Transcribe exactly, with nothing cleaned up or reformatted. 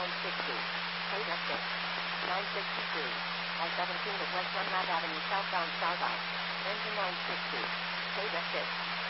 nine sixty. eight F six. nine sixty-two. I seventeen at West Dunlap Avenue southbound south out. Engine nine sixty. eight F six.